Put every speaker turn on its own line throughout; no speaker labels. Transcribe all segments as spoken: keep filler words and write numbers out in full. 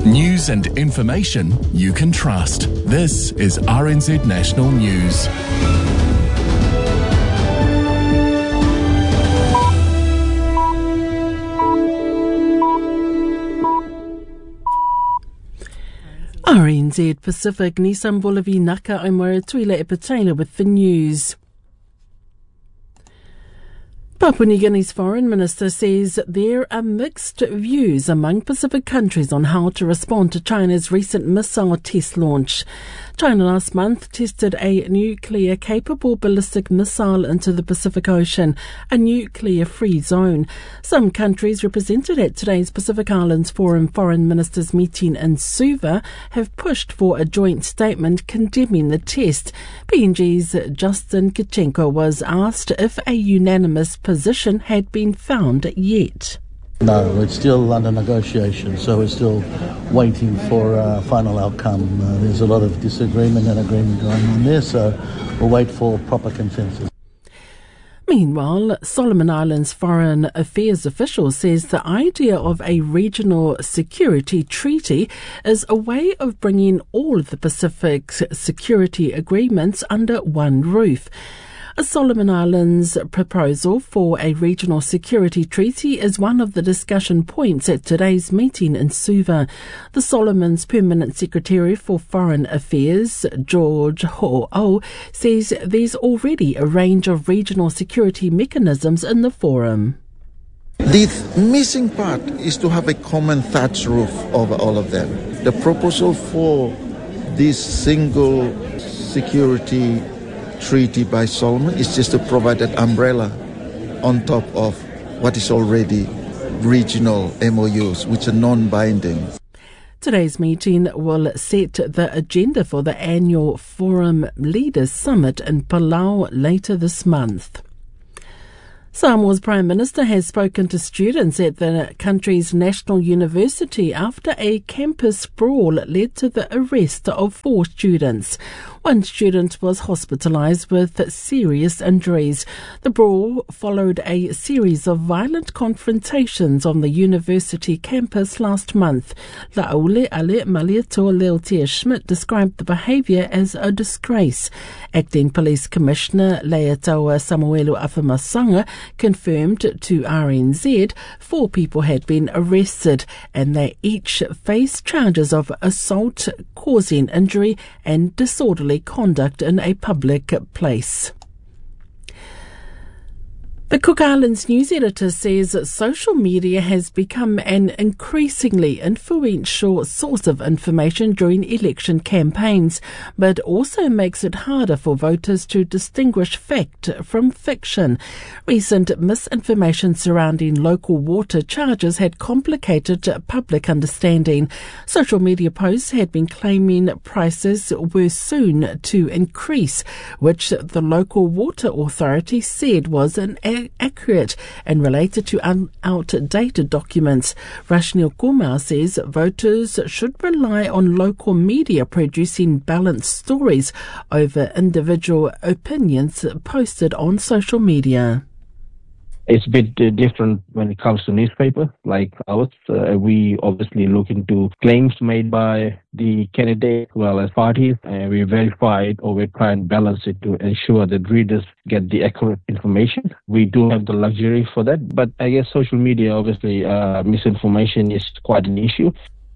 News and information you can trust. This is R N Z National News.
R N Z Pacific, Nissan Bolavi Naka, I'm Tuila Epatela with the news. Papua New Guinea's foreign minister says there are mixed views among Pacific countries on how to respond to China's recent missile test launch. China last month tested a nuclear-capable ballistic missile into the Pacific Ocean, a nuclear-free zone. Some countries represented at today's Pacific Islands Forum Foreign Ministers meeting in Suva have pushed for a joint statement condemning the test. P N G's Justin Kichenko was asked if a unanimous position had been found yet.
No, it's still under negotiation, so we're still waiting for a final outcome. Uh, there's a lot of disagreement and agreement going on there, so we'll wait for proper consensus.
Meanwhile, Solomon Islands Foreign Affairs official says the idea of a regional security treaty is a way of bringing all of the Pacific's security agreements under one roof. A Solomon Islands proposal for a regional security treaty is one of the discussion points at today's meeting in Suva. The Solomons Permanent Secretary for Foreign Affairs, George Ho'o, says there's already a range of regional security mechanisms in the forum.
The missing part is to have a common thatch roof over all of them. The proposal for this single security treaty by Solomon is just to provide that umbrella on top of what is already regional M O Us, which are non-binding.
Today's meeting will set the agenda for the annual Forum Leaders Summit in Palau later this month. Samoa's Prime Minister has spoken to students at the country's national university after a campus brawl led to the arrest of four students. One student was hospitalised with serious injuries. The brawl followed a series of violent confrontations on the university campus last month. Laole Ale Maliato Leotia Schmidt described the behaviour as a disgrace. Acting Police Commissioner Leataua Samuelu Afamasanga confirmed to R N Z four people had been arrested and they each face charges of assault, causing injury and disorderly conduct in a public place. The Cook Islands news editor says social media has become an increasingly influential source of information during election campaigns, but also makes it harder for voters to distinguish fact from fiction. Recent misinformation surrounding local water charges had complicated public understanding. Social media posts had been claiming prices were soon to increase, which the local water authority said was an accurate and related to un- outdated documents. Rashnil Kumar says voters should rely on local media producing balanced stories over individual opinions posted on social media.
It's a bit uh, different when it comes to newspaper like ours. Uh, we obviously look into claims made by the candidate as well as parties, and we verify it or we try and balance it to ensure that readers get the accurate information. We do have the luxury for that, but I guess social media, obviously, uh, misinformation is quite an issue.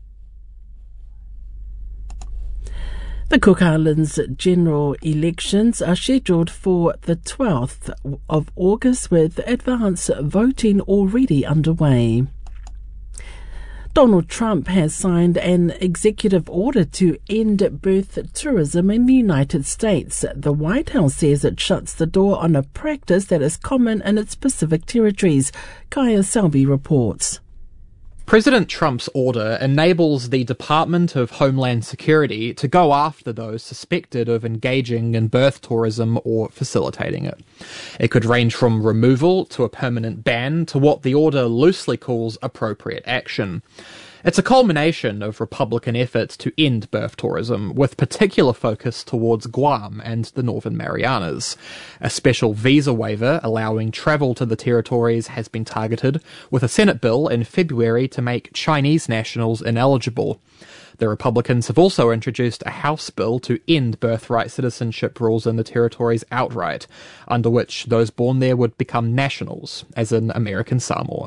The Cook Islands general elections are scheduled for the twelfth of August with advance voting already underway. Donald Trump has signed an executive order to end birth tourism in the United States. The White House says it shuts the door on a practice that is common in its Pacific territories. Kaya Selby reports.
President Trump's order enables the Department of Homeland Security to go after those suspected of engaging in birth tourism or facilitating it. It could range from removal to a permanent ban to what the order loosely calls appropriate action. It's a culmination of Republican efforts to end birth tourism, with particular focus towards Guam and the Northern Marianas. A special visa waiver allowing travel to the territories has been targeted, with a Senate bill in February to make Chinese nationals ineligible. The Republicans have also introduced a House bill to end birthright citizenship rules in the territories outright, under which those born there would become nationals, as in American Samoa.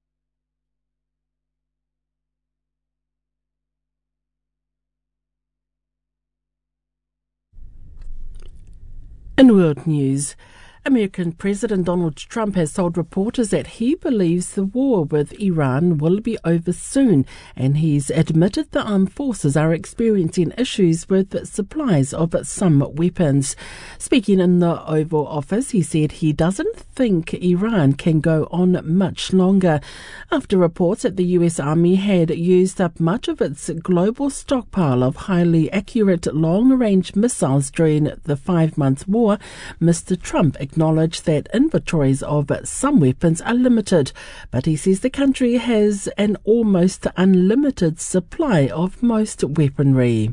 In world news, American President Donald Trump has told reporters that he believes the war with Iran will be over soon, and he's admitted the armed forces are experiencing issues with supplies of some weapons. Speaking in the Oval Office, he said he doesn't think Iran can go on much longer, after reports that the U S Army had used up much of its global stockpile of highly accurate long-range missiles during the five-month war. Mister Trump acknowledged that inventories of some weapons are limited, but he says the country has an almost unlimited supply of most weaponry.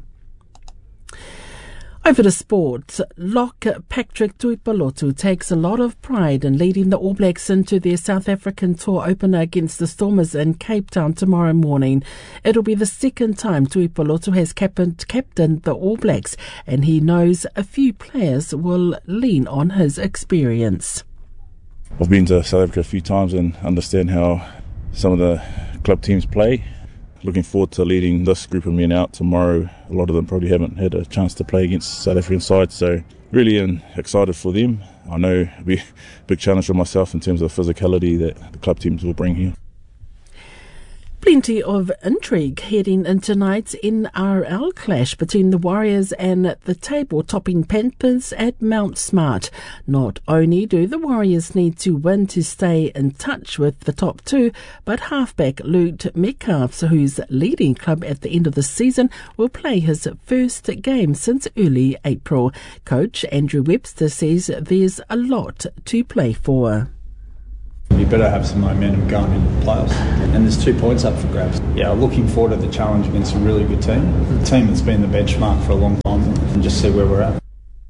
Over to sport, lock Patrick Tuipulotu takes a lot of pride in leading the All Blacks into their South African tour opener against the Stormers in Cape Town tomorrow morning. It'll be the second time Tuipulotu has captained, captained the All Blacks, and he knows a few players will lean on his experience.
I've been to South Africa a few times and understand how some of the club teams play. Looking forward to leading this group of men out tomorrow. A lot of them probably haven't had a chance to play against South African sides, so really am excited for them. I know it'll be a big challenge for myself in terms of the physicality that the club teams will bring here.
Plenty of intrigue heading in tonight's N R L clash between the Warriors and the table-topping Panthers at Mount Smart. Not only do the Warriors need to win to stay in touch with the top two, but halfback Luke Metcalf, who's leading club at the end of the season, will play his first game since early April. Coach Andrew Webster says there's a lot to play for.
You better have some momentum going into the playoffs. And there's two points up for grabs. Yeah, looking forward to the challenge against a really good team. A team that's been the benchmark for a long time, and just see where we're at.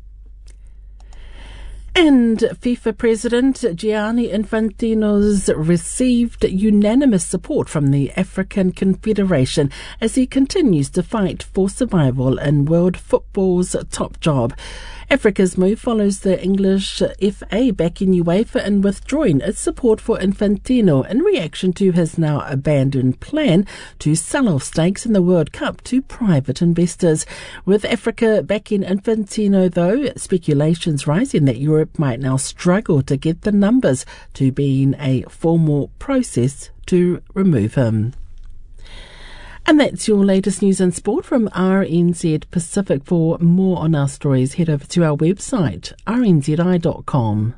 And FIFA President Gianni Infantino's received unanimous support from the African Confederation as he continues to fight for survival in world football's top job. Africa's move follows the English F A backing UEFA and withdrawing its support for Infantino in reaction to his now abandoned plan to sell off stakes in the World Cup to private investors. With Africa backing Infantino, though, speculations rising that Europe might now struggle to get the numbers to being a formal process to remove him. And that's your latest news and sport from R N Z Pacific. For more on our stories, head over to our website, r n z i dot com.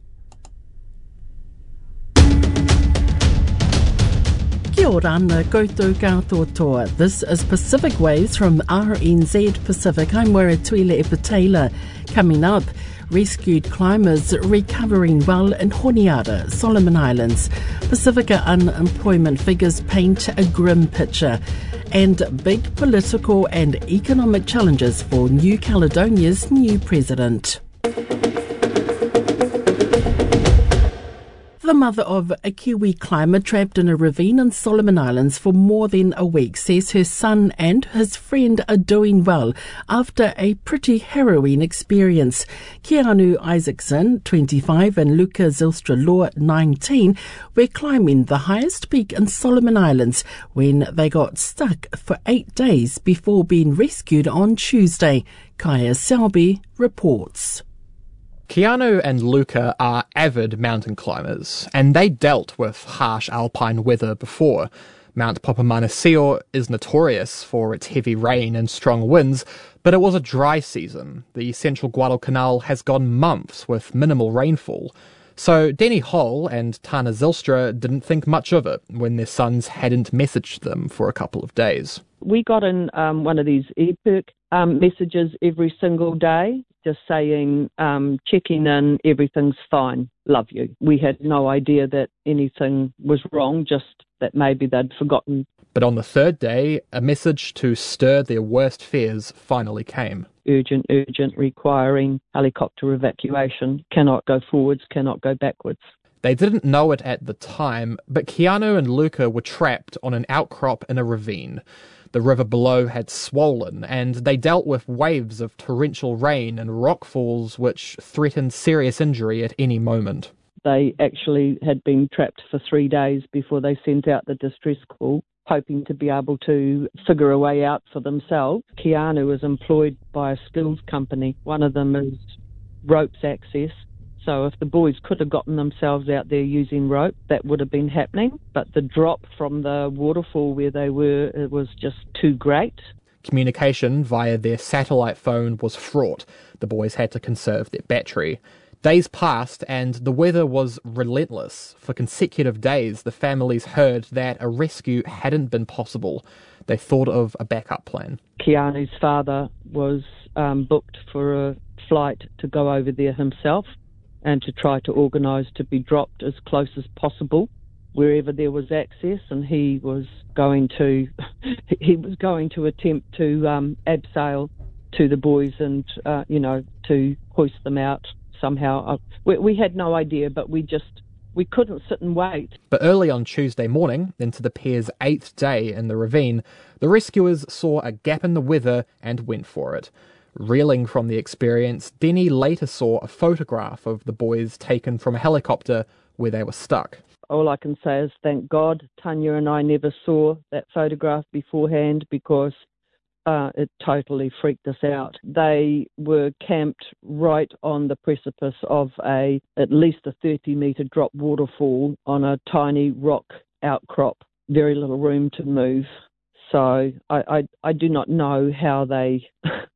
Kia ora ana koutou katoa. This is Pacific Waves from R N Z Pacific. I'm Waratuila Epatela. Coming up, rescued climbers recovering well in Honiara, Solomon Islands. Pacifica unemployment figures paint a grim picture. And big political and economic challenges for New Caledonia's new president. The mother of a Kiwi climber trapped in a ravine in Solomon Islands for more than a week says her son and his friend are doing well after a pretty harrowing experience. Keanu Isaacson, twenty-five, and Luca Zylstra-Law, nineteen, were climbing the highest peak in Solomon Islands when they got stuck for eight days before being rescued on Tuesday. Kaya Selby reports.
Keanu and Luca are avid mountain climbers, and they dealt with harsh alpine weather before. Mount Papamanasio is notorious for its heavy rain and strong winds, but it was a dry season. The central Guadalcanal has gone months with minimal rainfall. So Denny Hall and Tana Zylstra didn't think much of it when their sons hadn't messaged them for a couple of days.
We got in um, one of these epic um, messages every single day, just saying, um, checking in, everything's fine, love you. We had no idea that anything was wrong, just that maybe they'd forgotten.
But on the third day, a message to stir their worst fears finally came.
Urgent, urgent, requiring helicopter evacuation. Cannot go forwards, cannot go backwards.
They didn't know it at the time, but Keanu and Luca were trapped on an outcrop in a ravine. The river below had swollen, and they dealt with waves of torrential rain and rockfalls which threatened serious injury at any moment.
They actually had been trapped for three days before they sent out the distress call, hoping to be able to figure a way out for themselves. Keanu is employed by a skills company. One of them is ropes access. So if the boys could have gotten themselves out there using rope, that would have been happening. But the drop from the waterfall where they were, it was just too great.
Communication via their satellite phone was fraught. The boys had to conserve their battery. Days passed and the weather was relentless. For consecutive days, the families heard that a rescue hadn't been possible. They thought of a backup plan.
Keanu's father was um, booked for a flight to go over there himself and to try to organise to be dropped as close as possible wherever there was access, and he was going to he was going to attempt to um, abseil to the boys and uh, you know to hoist them out somehow. We, we had no idea, but we just we couldn't sit and wait.
But early on Tuesday morning, into the pair's eighth day in the ravine, the rescuers saw a gap in the weather and went for it. Reeling from the experience, Denny later saw a photograph of the boys taken from a helicopter where they were stuck.
All I can say is thank God Tanya and I never saw that photograph beforehand, because uh, it totally freaked us out. They were camped right on the precipice of a at least a thirty metre drop waterfall on a tiny rock outcrop, very little room to move. So I, I, I do not know how they...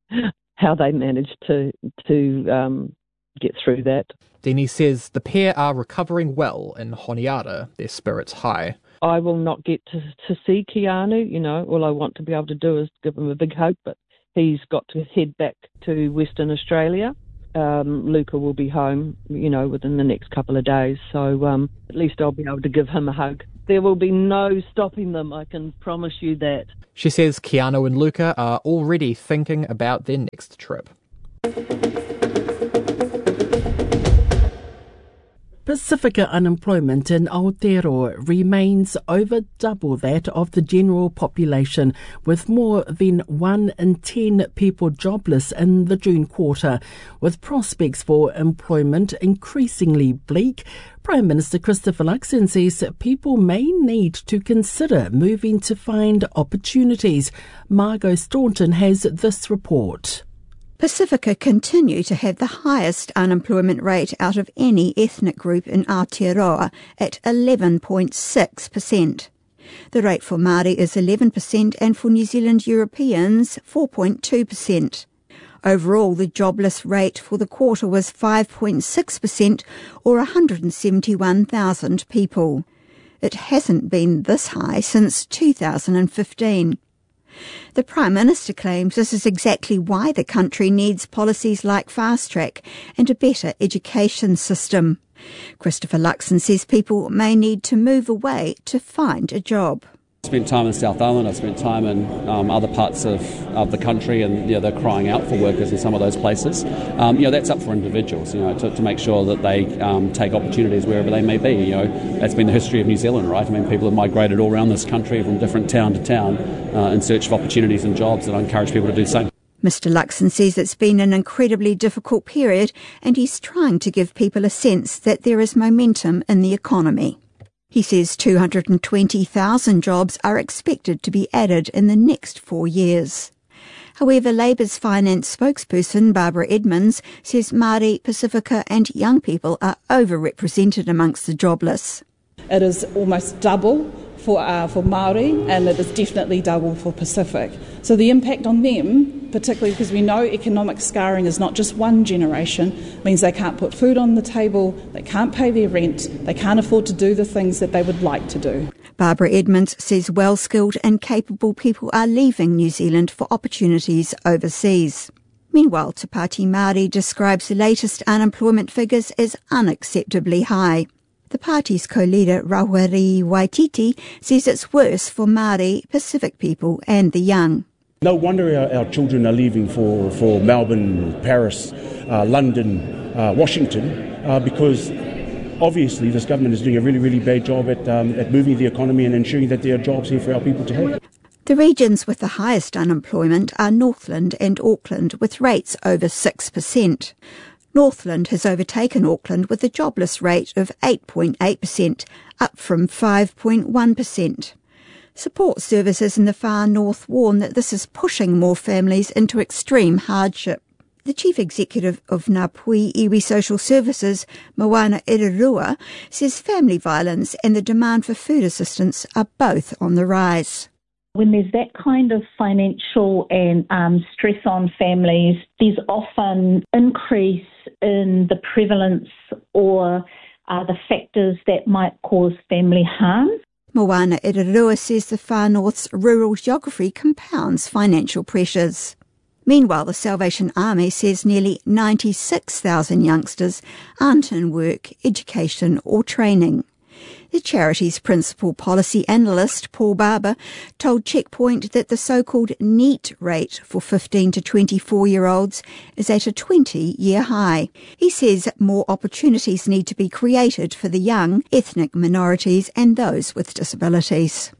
how they managed to to um, get through that.
Denny says the pair are recovering well in Honiara, their spirits high.
I will not get to, to see Keanu, you know, all I want to be able to do is give him a big hug, but he's got to head back to Western Australia. Um, Luca will be home, you know, within the next couple of days, so um, at least I'll be able to give him a hug. There will be no stopping them, I can promise you that.
She says Keanu and Luca are already thinking about their next trip.
Pacifica unemployment in Aotearoa remains over double that of the general population, with more than one in ten people jobless in the June quarter. With prospects for employment increasingly bleak, Prime Minister Christopher Luxon says people may need to consider moving to find opportunities. Margot Staunton has this report.
Pacifica continue to have the highest unemployment rate out of any ethnic group in Aotearoa at eleven point six percent. The rate for Māori is eleven percent and for New Zealand Europeans four point two percent. Overall, the jobless rate for the quarter was five point six percent or one hundred seventy-one thousand people. It hasn't been this high since two thousand fifteen. The Prime Minister claims this is exactly why the country needs policies like Fast Track and a better education system. Christopher Luxon says people may need to move away to find a job.
I spent time in South Island, I spent time in um, other parts of, of the country, and you know, they're crying out for workers in some of those places. Um, you know, that's up for individuals, you know, to, to make sure that they um, take opportunities wherever they may be. You know, that's been the history of New Zealand, right? I mean, people have migrated all around this country from different town to town uh, in search of opportunities and jobs, and I encourage people to do the same.
Mister Luxon says it's been an incredibly difficult period, and he's trying to give people a sense that there is momentum in the economy. He says two hundred twenty thousand jobs are expected to be added in the next four years. However, Labour's finance spokesperson Barbara Edmonds says Māori, Pacifica and young people are overrepresented amongst the jobless.
It is almost double for uh, for Māori, and it is definitely double for Pacific. So the impact on them, particularly because we know economic scarring is not just one generation, means they can't put food on the table, they can't pay their rent, they can't afford to do the things that they would like to do.
Barbara Edmonds says well-skilled and capable people are leaving New Zealand for opportunities overseas. Meanwhile, Te Pāti Māori describes the latest unemployment figures as unacceptably high. The party's co-leader, Raweri Waititi, says it's worse for Māori, Pacific people and the young.
No wonder our, our children are leaving for, for Melbourne, Paris, uh, London, uh, Washington, uh, because Obviously, this government is doing a really, really bad job at, um, at moving the economy and ensuring that there are jobs here for our people to have.
The regions with the highest unemployment are Northland and Auckland, with rates over six percent. Northland has overtaken Auckland with a jobless rate of eight point eight percent, up from five point one percent. Support services in the far north warn that this is pushing more families into extreme hardship. The chief executive of Ngāpuhi Iwi Social Services, Moana Irarua, says family violence and the demand for food assistance are both on the rise.
When there's that kind of financial and um, stress on families, there's often increase in the prevalence or uh, the factors that might cause family harm.
Moana Irarua says the Far North's rural geography compounds financial pressures. Meanwhile, the Salvation Army says nearly ninety-six thousand youngsters aren't in work, education or training. The charity's principal policy analyst, Paul Barber, told Checkpoint that the so-called NEET rate for fifteen to twenty-four-year-olds is at a twenty-year high. He says more opportunities need to be created for the young, ethnic minorities and those with disabilities.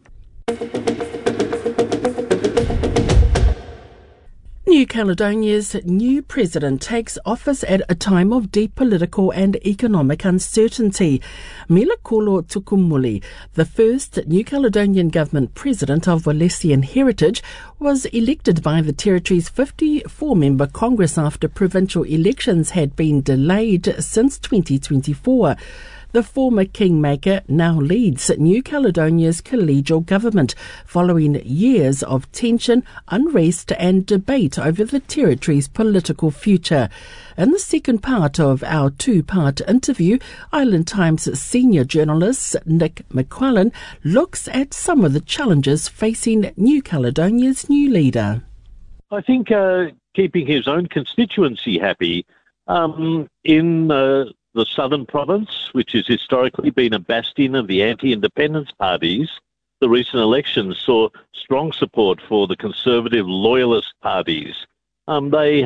New Caledonia's new president takes office at a time of deep political and economic uncertainty. Milakolo Tukumuli, the first New Caledonian government president of Walesian heritage, was elected by the territory's fifty-four member Congress after provincial elections had been delayed since twenty twenty-four. The former kingmaker now leads New Caledonia's collegial government following years of tension, unrest and debate over the territory's political future. In the second part of our two-part interview, Island Times senior journalist Nick McQuillan looks at some of the challenges facing New Caledonia's new leader.
I think uh, keeping his own constituency happy um, in uh, the Southern Province, which has historically been a bastion of the anti-independence parties. The recent elections saw strong support for the conservative loyalist parties. Um, they